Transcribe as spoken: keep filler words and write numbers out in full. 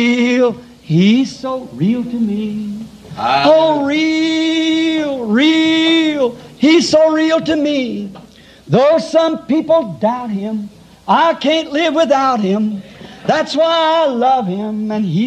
real. He's so real to me. Oh, real, real. He's so real to me. Though some people doubt Him, I can't live without Him. That's why I love Him, and He